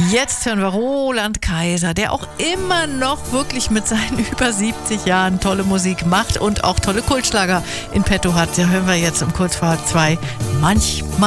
Jetzt hören wir Roland Kaiser, der auch immer noch wirklich mit seinen über 70 Jahren tolle Musik macht und auch tolle Kultschlager in petto hat. Da hören wir jetzt um kurz vor 2 manchmal.